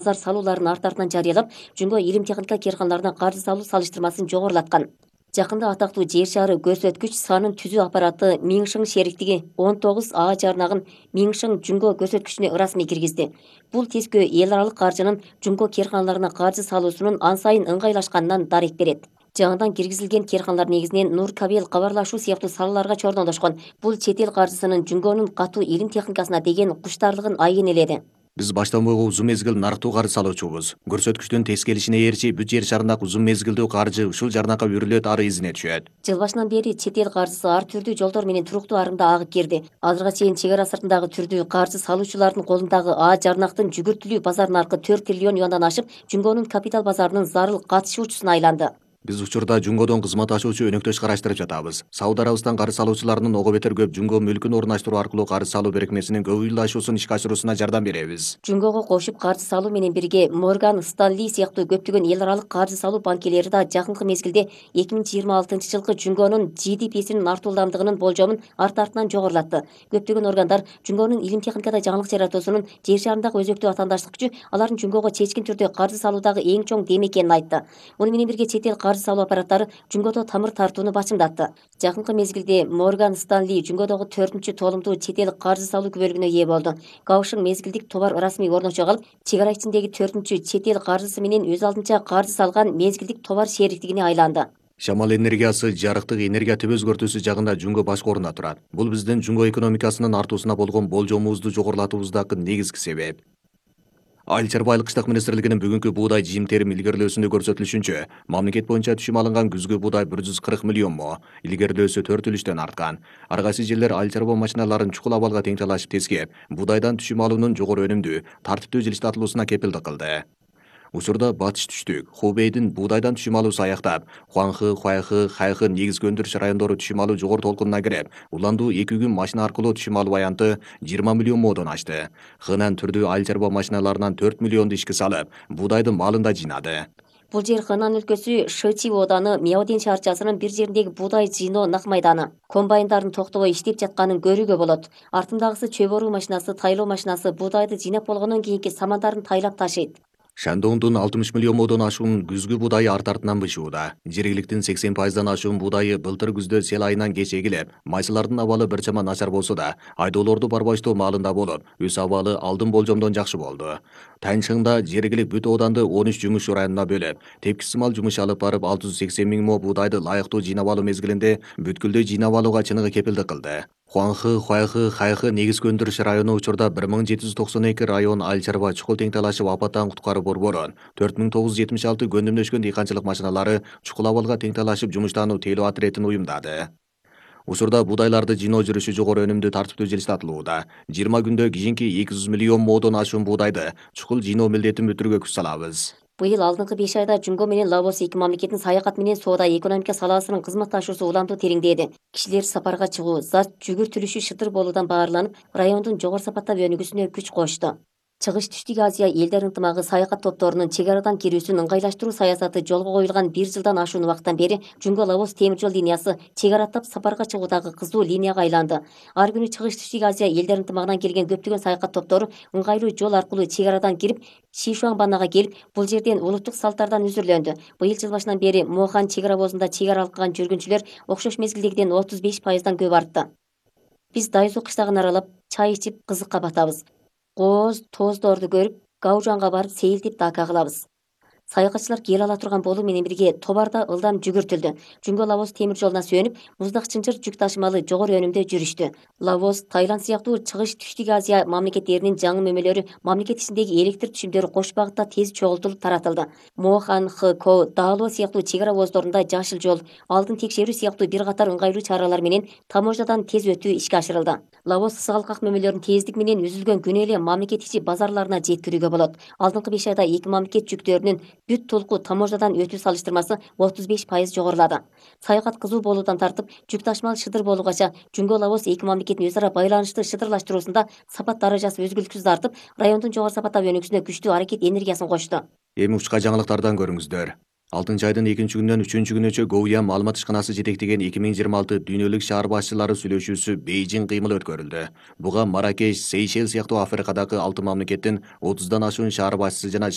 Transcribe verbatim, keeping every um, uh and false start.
базар салууларын арт артынан жарыялап, Жүнгө илим техника керканаларына каржы салуу салыштырмасын жогорулаткан. Жакында атактуу жер шары көрсөткүч санын түзүү аппараты Миңшиң шериктиги он тогуз А жарнагын Миңшиң Жүнгө көрсөткүчүнө ырасмый киргизди. Бул тескөө эл аралык каржынын Жүнгө керканаларына каржы салуусунун ан сайын ыңгайлашканынан дарек берет. Жаңыдан киргизилген керканалар негизинен нур кабел, кабарлашуу сыяктуу салаларга чордондошкон. Бул чет эл каржысынын Жүнгөнүн катуу илим техникасына деген куштарлыгын айын эледи. Биз баштан бойгу узун мезгил нарыктуу каржы салуучубуз. Көрсөткүчтүн тез келишине ээрчи бүт жер шарындагы узун мезгилдүү каржы ушул жарнакка бүрүлөт, ары изине түшөт. Жыл башынан бери чет эл каржысы ар түрдүү жолдор менен туруктуу арымда агып кирди. Азырга чейин чек ара сыртындагы түрдүү каржы салуучулардын колундагы А жарнактын жүгүртүлүү базар наркы төрт триллион юандан ашып, Жүнгөнүн капитал базарынын зарыл катышуучусуна айланды. Биз учурда Жүнгөдөн кызмат ашуучу өнөктөш караштырып жатабыз. Сауд Арабистан каржы салуучуларынын ого бетер көп Жүнгө мүлкүн орнаштыруу аркылуу каржы салуу берекмесинин көбүйлашуусун ишке ашыруусуна жардам беребиз. Жүнгөгө кошуп каржы салуу менен бирге Морган Стэнли сыяктуу көптөгөн эл аралык каржы салуу банкелери да жакынкы мезгилде эки миң жыйырма алтынчы жылкы Жүнгөнүн Джи Ди Писинин артуулдамдыгынын болжомун арт артынан жогорулатты. Көптөгөн органдар Жүнгөнүн илим техникада жаңылык жаратуусунун жер шарындагы өзөктүү атаандаштык күчү алардын Жүнгөгө чечкин түрдө каржы салуудагы эң чоң дем экенин айтты. Муну менен бирге чет эл каржы салуу аппараттары Жүнгөдө тамыр тартууну бачымдатты. Жакынкы мезгилде Морган Стэнли Жүнгөдөгү төртүнчү толумдуу чет эл каржы салуу күбөлүгүнө ээ болду. Кабышың мезгилдик товар ырасмый орношо калып, чек ара ичиндеги төртүнчү чет эл каржысы менен өз алдынча каржы салган мезгилдик товар шериктигине айланды. Шамал энергиясы, жарыктык энергия түп өзгөртүүсү жагында Жүнгө башкы орунда турат. Бул биздин Жүнгө экономикасынын артуусуна болгон болжомубузду жогорулатуубуздагы негизги себеп. Айыл чарба кыштак министрлигинин бүгүнкү буудай жыйынтери илгерилөөсүндө көрсөтүлүшүнчө, мамлекет боюнча түшүм алынган күзгү буудай бир жүз кырк миллион мо, илгерилөөсү төрт үлүштөн арткан. Ар кайсы жерлер айыл чарба машиналарын чукул абалга тең талашып тескеп, буудайдан түшүм алуунун жогору өнүмдүү, тартиптүү жылыштатылуусуна кепилдик кылды. Учурда батыш түштүк, Хубейдин буудайдан түшүм алуусу аяктап, Хуанхы, Хуайхы, Хайхы негизги өндүрүш райондору түшүм алуу жогору толкунуна кирип, уландуу эки күн машина аркылуу түшүм алуу аянты жыйырма миллион модон ашты. Хынан түрдүү айыл чарба машиналарынан төрт миллионду ишке салып, буудайдын малын да жыйнады. Бул жер Хынан өлкөсү Шичи ооданы Мяодин шаарчасынын бир жериндеги буудай жыйноо нак майданы. Комбайндардын токтобой иштеп жатканын көрүүгө болот. Артындагысы чөбөрүү машинасы, тайлоо машинасы буудайды жыйнап болгондон кийинки самандарын тайлап ташыйт. Шандоңдун алтымыш миллион модон ашуун күзгү буудайы арт артынан бышууда. Жергиликтин сексен пайыздан ашуун буудайы былтыр күздө сел айынан кеч эгилип, майсылардын абалы бир чама начар болсо да, айдоолорду барбаштоо маалында болуп, өз абалы алдын болжомдон жакшы болду. Таньшыңда жергилик бүт ооданды он үч жумуш районуна бөлүп, тепкисимал жумуш алып барып алты жүз сексен миң мо буудайды лайыктуу жыйнап алуу мезгилинде бүткүлдөй жыйнап алууга чыныгы кепилдик кылды. Хуанхы, Хуайхы, Хайхы негизги өндүрүш району учурда бир миң жети жүз токсон эки район айыл чарба чукул тең талашып апаттан куткаруу борборун, төрт миң тогуз жүз жетимиш алты көндүмдөшкөн дыйканчылык машиналары чукул абалга тең талашып жумуштануу тейлөө отрядын уюмдады. Учурда буудайларды жыйноо жүрүшү жогору өнүмдүү тартиптүү жылыштатылууда. жыйырма күндө кийинки эки жүз миллион модон ашуун буудайды чукул жыйноо милдетин бүтүрүүгө күч салабыз. Быйыл алдыңкы беш айда Жүнгө менен Лаос эки мамлекеттин саякат менен соода экономика саласынын кызматташуусу уламдуу тереңдеди. Кишилер сапарга чыгуу, зат жүгүртүлүшү шытыр болуудан баарланып, райондун жогору сапаттап өнүгүүсүнө күч кошто. Чыгыш Түштүк Азия элдер ынтымагы саякат топторунун чек арадан кирүүсүн ыңгайлаштыруу саясаты жолго коюлган бир жылдан ашуун убакыттан бери Жүнгө Лаос темир жол линиясы чек араттап сапарга чыгуудагы кызуу линияга айланды. Ар күнү Чыгыш Түштүк Азия элдер ынтымагынан келген көптөгөн саякат топтору ыңгайлуу жол аркылуу чек арадан кирип, Шишуаңбанага келип, бул жерден улуттук салттардан үзүрлөндү. Быйыл жыл башынан бери Мохан чек ара бозунда чек ара алган жүргүнчүлөр окшош мезгилдегиден отуз беш пайыздан көп артты. Биз Дайзу кыштагын аралап, чай ичип кызыкка батабыз. Кооз, тоздорду көрүп, Гаужанга барып сейилтип дака кылабыз. Саякатчылар кел ала турган болуу менен бирге товарда ылдам жүгүртүлдү. Жүнгө Лаос темир жолуна сүйөнүп, муздак чынчыр жүк ташымалы жогору өнүмдө жүрүштү. Лаос, Таиланд сыяктуу Чыгыш Түштүк Азия мамлекеттеринин жаңы мөмөлөрү мамлекет ичиндеги электр түшүмдөрү кош багытта тез чогултулуп таратылды. Мохан, Хко, Даало сыяктуу чек ара боздорунда жашыл жол, алдын текшерүү сыяктуу бир катар ыңгайлуу чаралар менен таможнядан тез өтүү ишке ашырылды. Лаос сыгалкак мөмөлөрүн тездик менен үзүлгөн күнү эле мамлекет ичи базарларына жеткирүүгө болот. Алдыңкы беш айда эки мамлекет жүктөрүнүн бүт толку таможнядан өтүү салыштырмасы отуз беш пайыз жогорулады. Саякат кызуу болуудан тартып, жүк ташмал шыдыр болуугача Жүнгө Лаос эки мамлекеттин өз ара байланышты шыдырлаштыруусунда сапат даражасы өзгөлүксүз артып, райондун жогору сапаттап өнүгүүсүнө күчтүү аракет энергиясын кошту. Эми учка жаңылыктардан көрүңүздөр. алтынчы айдын экинчи күнүнөн үчүнчү күнүчө Гоуям маалымат ишканасы жетектеген эки миң жыйырма алты дүйнөлүк шаар башчылары сүйлөшүүсү Бейжиң кыймылы өткөрүлдү. Буга Маракеш, Сейшел сыяктуу Африкадагы алты мамлекеттин отуздан ашуун шаар башчысы жана